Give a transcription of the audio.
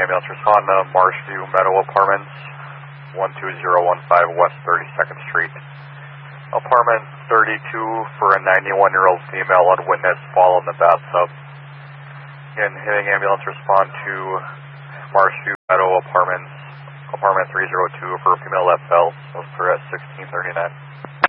ambulance respond to Marshview Meadow Apartments, 12015 West 32nd Street. Apartment 32 for a 91-year-old female unwitnessed fall in the bathtub. Again, hitting ambulance respond to Marshview Meadow Apartments, apartment 302 for a female that fell. Those are at 1639.